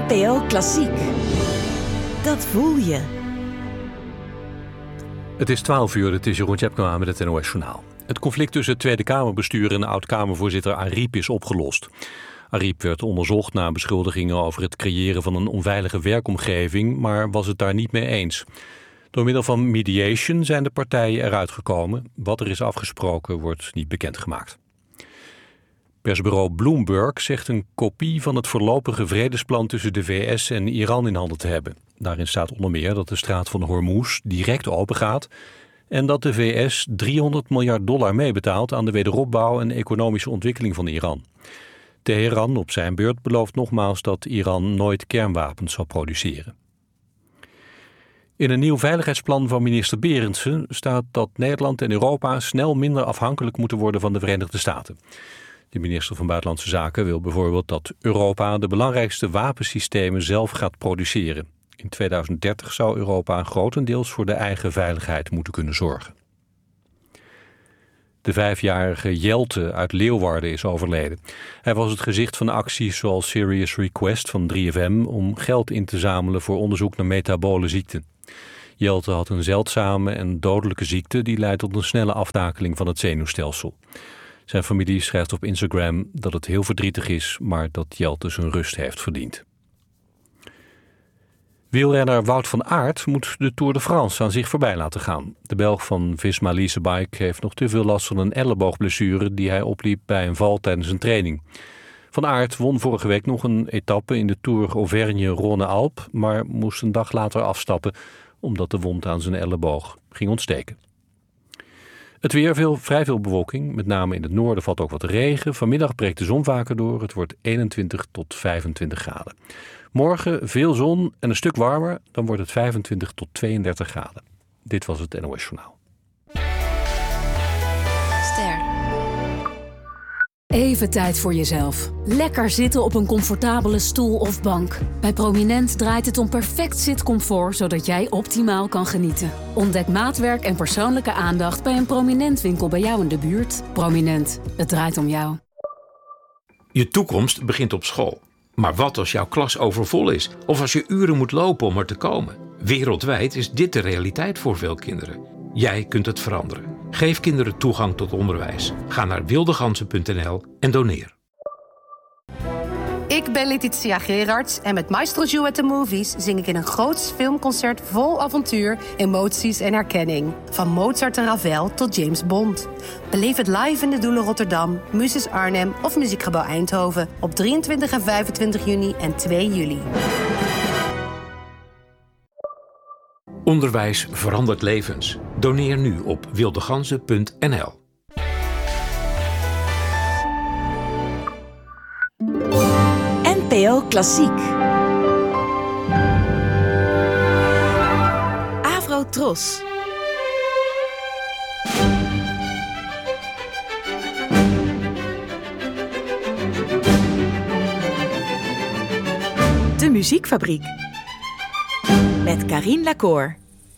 NPO Klassiek. Dat voel je. Het is 12 uur, het is Jeroen Tjepkema met het NOS Journaal. Het conflict tussen het Tweede Kamerbestuur en oud-Kamervoorzitter Ariep is opgelost. Ariep werd onderzocht na beschuldigingen over het creëren van een onveilige werkomgeving, maar was het daar niet mee eens. Door middel van mediation zijn de partijen eruit gekomen. Wat er is afgesproken wordt niet bekendgemaakt. Persbureau Bloomberg zegt een kopie van het voorlopige vredesplan tussen de VS en Iran in handen te hebben. Daarin staat onder meer dat de straat van Hormuz direct open gaat en dat de VS $300 miljard meebetaalt aan de wederopbouw en economische ontwikkeling van Iran. Teheran op zijn beurt belooft nogmaals dat Iran nooit kernwapens zal produceren. In een nieuw veiligheidsplan van minister Berendsen staat dat Nederland en Europa snel minder afhankelijk moeten worden van de Verenigde Staten. De minister van Buitenlandse Zaken wil bijvoorbeeld dat Europa de belangrijkste wapensystemen zelf gaat produceren. In 2030 zou Europa grotendeels voor de eigen veiligheid moeten kunnen zorgen. De 5-jarige Jelte uit Leeuwarden is overleden. Hij was het gezicht van acties zoals Serious Request van 3FM om geld in te zamelen voor onderzoek naar metabole ziekten. Jelte had een zeldzame en dodelijke ziekte die leidt tot een snelle aftakeling van het zenuwstelsel. Zijn familie schrijft op Instagram dat het heel verdrietig is, maar dat Jelte zijn rust heeft verdiend. Wielrenner Wout van Aert moet de Tour de France aan zich voorbij laten gaan. De Belg van Visma Leasebike heeft nog te veel last van een elleboogblessure die hij opliep bij een val tijdens een training. Van Aert won vorige week nog een etappe in de Tour Auvergne-Rhône-Alpes, maar moest een dag later afstappen omdat de wond aan zijn elleboog ging ontsteken. Het weer, vrij veel bewolking. Met name in het noorden valt ook wat regen. Vanmiddag breekt de zon vaker door. Het wordt 21 tot 25 graden. Morgen veel zon en een stuk warmer. Dan wordt het 25 tot 32 graden. Dit was het NOS Journaal. Ster. Even tijd voor jezelf. Lekker zitten op een comfortabele stoel of bank. Bij Prominent draait het om perfect zitcomfort, zodat jij optimaal kan genieten. Ontdek maatwerk en persoonlijke aandacht bij een Prominent winkel bij jou in de buurt. Prominent, het draait om jou. Je toekomst begint op school. Maar wat als jouw klas overvol is? Of als je uren moet lopen om er te komen? Wereldwijd is dit de realiteit voor veel kinderen. Jij kunt het veranderen. Geef kinderen toegang tot onderwijs. Ga naar wildegansen.nl en doneer. Ik ben Letitia Gerards en met Maestro Joe at the Movies zing ik in een groots filmconcert vol avontuur, emoties en herkenning. Van Mozart en Ravel tot James Bond. Beleef het live in de Doelen Rotterdam, Muses Arnhem of Muziekgebouw Eindhoven op 23 en 25 juni en 2 juli. Onderwijs verandert levens. Doneer nu op wildegansen.nl. NPO Klassiek. Avro Tros. De Muziekfabriek. Met Karien Lacour.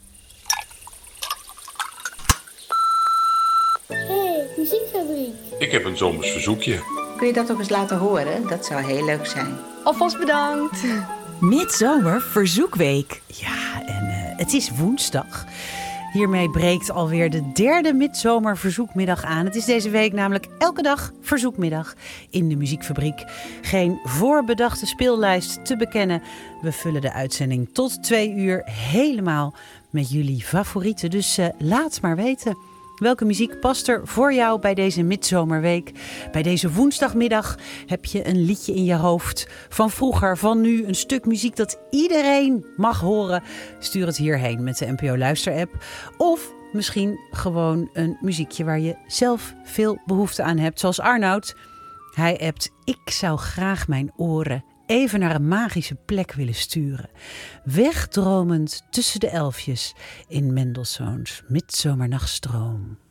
Hey, Muziekfabriek. Ik heb een zomers verzoekje. Kun je dat ook eens laten horen? Dat zou heel leuk zijn. Alvast bedankt. Midzomer Verzoekweek. Ja, en het is woensdag. Hiermee breekt alweer de derde Midzomer Verzoekmiddag aan. Het is deze week namelijk elke dag verzoekmiddag in de Muziekfabriek. Geen voorbedachte speellijst te bekennen. We vullen de uitzending tot 2 uur helemaal met jullie favorieten. Dus laat maar weten. Welke muziek past er voor jou bij deze midzomerweek? Bij deze woensdagmiddag heb je een liedje in je hoofd. Van vroeger, van nu, een stuk muziek dat iedereen mag horen. Stuur het hierheen met de NPO Luister-app. Of misschien gewoon een muziekje waar je zelf veel behoefte aan hebt. Zoals Arnoud. Hij appt: ik zou graag mijn oren even naar een magische plek willen sturen. Wegdromend tussen de elfjes in Mendelssohns Midzomernachtstroom.